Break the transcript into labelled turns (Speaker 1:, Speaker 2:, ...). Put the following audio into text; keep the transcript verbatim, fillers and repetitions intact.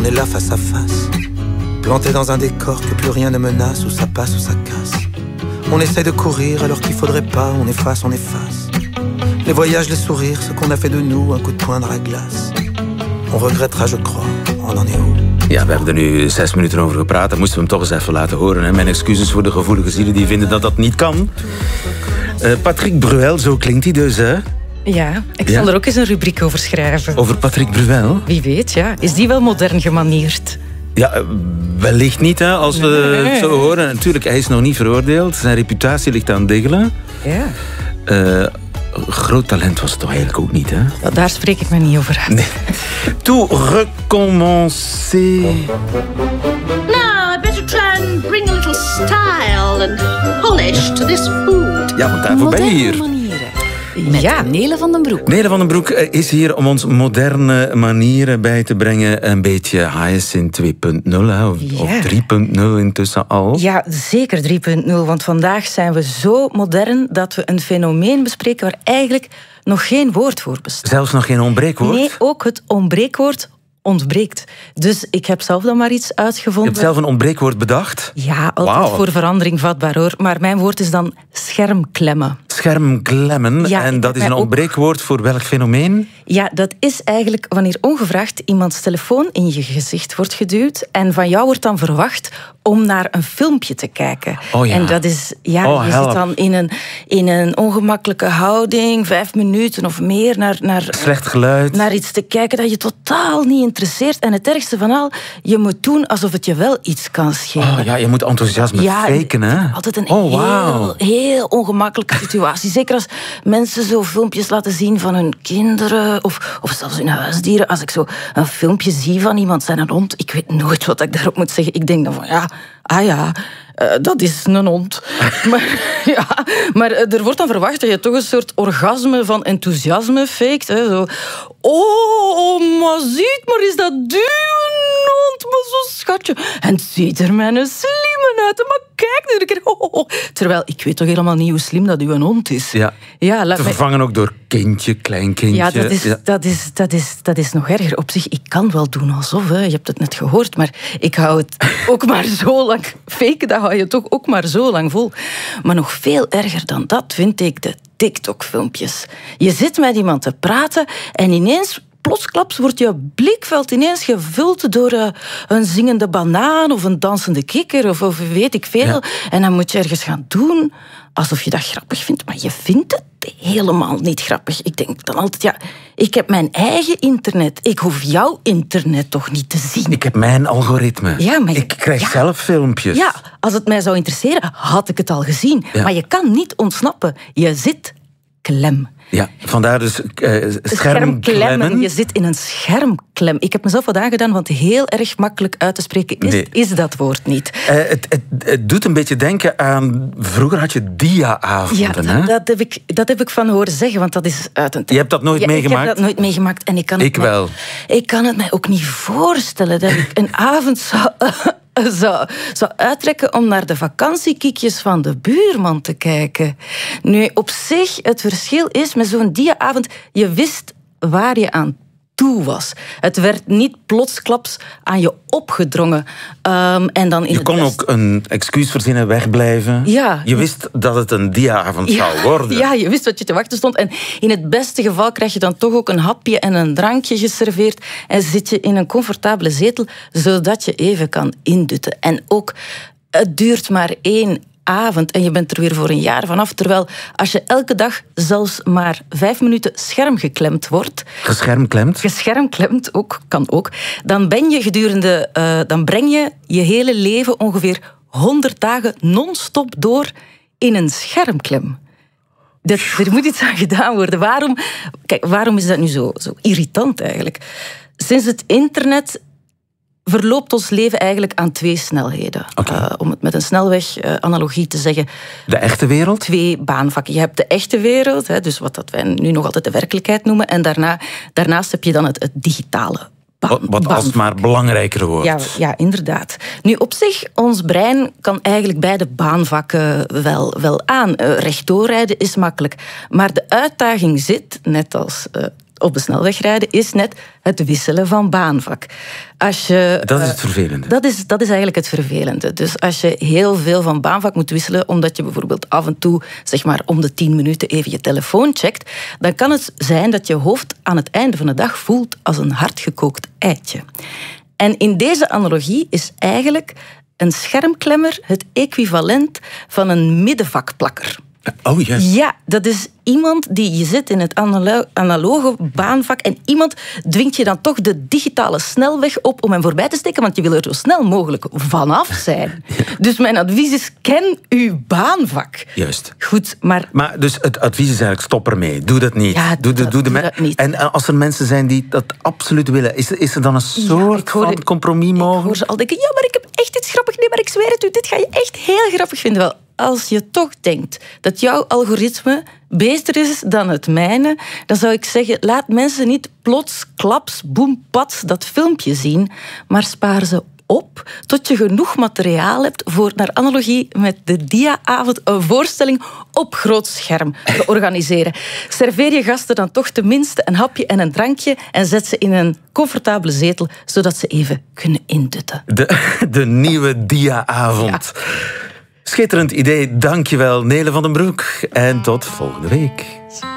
Speaker 1: On est là face à face, planté dans un décor que plus rien ne menace, où ça passe, où ça casse. On essaie de courir alors qu'il faudrait pas, on efface, on efface. Les voyages, les sourires, ce qu'on a fait de nous, un coup de poing dans la glace. On regrettera, je crois, on en est où?
Speaker 2: Ja, we hebben er nu zes minuten over gepraat. Dan moesten we hem toch eens even laten horen. Hè. Mijn excuses voor de gevoelige zielen die vinden dat dat niet kan. Uh, Patrick Bruel, zo klinkt hij dus, hè?
Speaker 3: Ja, ik zal ja? er ook eens een rubriek over schrijven.
Speaker 2: Over Patrick Bruel?
Speaker 3: Wie weet, ja. Is die wel modern gemanierd?
Speaker 2: Ja, wellicht niet, hè, als we nee. het zo horen. Natuurlijk, hij is nog niet veroordeeld. Zijn reputatie ligt aan diggelen.
Speaker 3: Ja.
Speaker 2: Uh, groot talent was het toch eigenlijk ook niet, hè?
Speaker 3: Ja, daar spreek ik me niet over uit.
Speaker 2: Nee. Tout recommencer.
Speaker 4: Now, I better try and bring a little style and polish to this food.
Speaker 2: Ja, want daarvoor ben je hier.
Speaker 5: Met
Speaker 3: ja.
Speaker 5: Nele van den Broek.
Speaker 2: Nele van den Broek is hier om ons moderne manieren bij te brengen. Een beetje Hyacinth twee punt nul, hè? Of,
Speaker 3: ja.
Speaker 2: of drie punt nul intussen al.
Speaker 3: Ja, zeker drie punt nul. Want vandaag zijn we zo modern dat we een fenomeen bespreken waar eigenlijk nog geen woord voor bestaat.
Speaker 2: Zelfs nog geen ontbreekwoord?
Speaker 3: Nee, ook het ontbreekwoord ontbreekt. Dus ik heb zelf dan maar iets uitgevonden.
Speaker 2: Je hebt zelf een ontbreekwoord bedacht?
Speaker 3: Ja, altijd wow. voor verandering vatbaar hoor. Maar mijn woord is dan schermklemmen.
Speaker 2: Schermklemmen. Ja, en dat is een ontbreekwoord ook... voor welk fenomeen?
Speaker 3: Ja, dat is eigenlijk wanneer ongevraagd iemands telefoon in je gezicht wordt geduwd en van jou wordt dan verwacht om naar een filmpje te kijken.
Speaker 2: Oh ja.
Speaker 3: En dat is, ja,
Speaker 2: oh,
Speaker 3: je
Speaker 2: help.
Speaker 3: zit dan in een, in een ongemakkelijke houding, vijf minuten of meer, naar, naar,
Speaker 2: slecht geluid.
Speaker 3: Naar iets te kijken dat je totaal niet interesseert. En het ergste van al, je moet doen alsof het je wel iets kan schelen.
Speaker 2: Oh ja, je moet enthousiasme
Speaker 3: ja,
Speaker 2: faken, hè?
Speaker 3: Altijd een
Speaker 2: oh,
Speaker 3: heel,
Speaker 2: wow.
Speaker 3: heel ongemakkelijke situatie. Zeker als mensen zo filmpjes laten zien van hun kinderen of, of zelfs hun huisdieren. Als ik zo een filmpje zie van iemand zijn een hond, ik weet nooit wat ik daarop moet zeggen. Ik denk dan van, ja, ah ja, uh, dat is een hond. maar ja, maar uh, er wordt dan verwacht dat je toch een soort orgasme van enthousiasme faked. Hè, zo. Oh, maar ziet, maar is dat duw hond, maar zo schatje. En het ziet er mijn slimme uit. Maar kijk nu een keer. Oh, oh, oh. Terwijl, ik weet toch helemaal niet hoe slim dat uw hond is.
Speaker 2: Ja,
Speaker 3: ja laat
Speaker 2: te
Speaker 3: mij...
Speaker 2: vervangen ook door kindje, kleinkindje.
Speaker 3: Ja, dat is,
Speaker 2: ja.
Speaker 3: Dat, is, dat, is, dat is nog erger. Op zich, ik kan wel doen alsof, hè. Je hebt het net gehoord, maar ik hou het ook maar zo lang. Faken, dat hou je toch ook maar zo lang vol. Maar nog veel erger dan dat vind ik de TikTok-filmpjes. Je zit met iemand te praten en ineens, plotsklaps, wordt je blikveld ineens gevuld door uh, een zingende banaan of een dansende kikker of, of weet ik veel. Ja. En dan moet je ergens gaan doen alsof je dat grappig vindt. Maar je vindt het helemaal niet grappig. Ik denk dan altijd, ja, ik heb mijn eigen internet. Ik hoef jouw internet toch niet te zien.
Speaker 2: Ik heb mijn algoritme.
Speaker 3: Ja, maar je,
Speaker 2: ik krijg
Speaker 3: ja,
Speaker 2: zelf filmpjes.
Speaker 3: Ja, als het mij zou interesseren, had ik het al gezien. Ja. Maar je kan niet ontsnappen. Je zit klem.
Speaker 2: Ja, vandaar dus uh, schermklemmen.
Speaker 3: Je zit in een schermklem. Ik heb mezelf wat aangedaan, want heel erg makkelijk uit te spreken is, nee. is dat woord niet.
Speaker 2: Uh, het, het, het doet een beetje denken aan... Vroeger had je dia-avonden,
Speaker 3: ja, dat,
Speaker 2: hè?
Speaker 3: Dat heb, ik, dat heb ik van horen zeggen, want dat is uit een...
Speaker 2: Je hebt dat nooit
Speaker 3: ja,
Speaker 2: meegemaakt?
Speaker 3: Ik heb dat nooit meegemaakt. En ik kan
Speaker 2: ik
Speaker 3: het
Speaker 2: wel.
Speaker 3: Mij, ik kan het mij ook niet voorstellen dat ik een avond zou... Zou, zou uittrekken om naar de vakantiekiekjes van de buurman te kijken. Nu, op zich, het verschil is met zo'n dia-avond, je wist waar je aan toe was. Het werd niet plotsklaps aan je opgedrongen. Um, en dan in
Speaker 2: je
Speaker 3: het
Speaker 2: kon
Speaker 3: best...
Speaker 2: ook een excuus verzinnen, wegblijven.
Speaker 3: Ja.
Speaker 2: Je wist dat het een dia-avond
Speaker 3: ja,
Speaker 2: zou worden.
Speaker 3: Ja, je wist wat je te wachten stond. En in het beste geval krijg je dan toch ook een hapje en een drankje geserveerd en zit je in een comfortabele zetel, zodat je even kan indutten. En ook, het duurt maar één avond en je bent er weer voor een jaar vanaf. Terwijl als je elke dag zelfs maar vijf minuten schermgeklemd wordt...
Speaker 2: Geschermklemd?
Speaker 3: Geschermklemd, ook, kan ook. Dan ben je gedurende... Uh, dan breng je je hele leven ongeveer honderd dagen non-stop door in een schermklem. Dat, er moet iets aan gedaan worden. Waarom, kijk, waarom is dat nu zo, zo irritant eigenlijk? Sinds het internet... verloopt ons leven eigenlijk aan twee snelheden.
Speaker 2: Okay.
Speaker 3: Uh, om het met een snelweg-analogie uh, te zeggen.
Speaker 2: De echte wereld?
Speaker 3: Twee baanvakken. Je hebt de echte wereld, hè, dus wat dat wij nu nog altijd de werkelijkheid noemen. En daarna, daarnaast heb je dan het, het digitale.
Speaker 2: Wat, wat als het maar belangrijker wordt.
Speaker 3: Ja, ja, inderdaad. Nu, op zich, ons brein kan eigenlijk beide baanvakken wel, wel aan. Uh, rechtdoor rijden is makkelijk. Maar de uitdaging zit, net als... Uh, op de snelweg rijden is net het wisselen van baanvak. Als je,
Speaker 2: Dat is het vervelende.
Speaker 3: Uh, dat, is, dat is eigenlijk het vervelende. Dus als je heel veel van baanvak moet wisselen, omdat je bijvoorbeeld af en toe, zeg maar om de tien minuten even je telefoon checkt, dan kan het zijn dat je hoofd aan het einde van de dag voelt als een hardgekookt eitje. En in deze analogie is eigenlijk een schermklemmer het equivalent van een middenvakplakker.
Speaker 2: Oh, juist.
Speaker 3: Ja, dat is iemand die je zit in het analo- analoge baanvak en iemand dwingt je dan toch de digitale snelweg op om hem voorbij te steken, want je wil er zo snel mogelijk vanaf zijn. Ja. Dus mijn advies is, ken uw baanvak.
Speaker 2: Juist.
Speaker 3: Goed, maar...
Speaker 2: Maar dus het advies is eigenlijk, stop ermee. Doe dat niet.
Speaker 3: Ja,
Speaker 2: doe,
Speaker 3: doe, dat,
Speaker 2: doe, doe
Speaker 3: doe
Speaker 2: de
Speaker 3: dat niet.
Speaker 2: En als er mensen zijn die dat absoluut willen, is er, is er dan een soort
Speaker 3: ja, hoor,
Speaker 2: van compromis mogelijk?
Speaker 3: Ik hoor ze al denken, ja, maar ik heb echt iets grappigs. Nee, maar ik zweer het u, dit ga je echt heel grappig vinden. Wel, als je toch denkt dat jouw algoritme beter is dan het mijne, dan zou ik zeggen, laat mensen niet plots, klaps, boem, pats dat filmpje zien, maar spaar ze op tot je genoeg materiaal hebt voor, naar analogie met de dia-avond, een voorstelling op groot scherm te organiseren. Serveer je gasten dan toch tenminste een hapje en een drankje en zet ze in een comfortabele zetel, zodat ze even kunnen indutten.
Speaker 2: De, de nieuwe dia-avond. Ja. Schitterend idee, dankjewel Nele van den Broek. En tot volgende week.